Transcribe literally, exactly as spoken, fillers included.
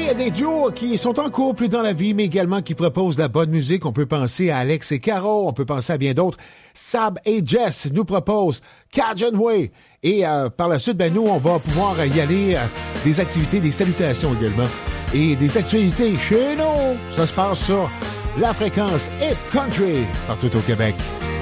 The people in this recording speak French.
Et des duos qui sont en couple dans la vie, mais également qui proposent de la bonne musique. On peut penser à Alex et Caro, on peut penser à bien d'autres. Sab et Jess nous proposent Cajun Way. Et euh, par la suite, ben nous, on va pouvoir y aller. Euh, des activités, des salutations également. Et des actualités chez nous. Ça se passe sur la fréquence Hit Country partout au Québec.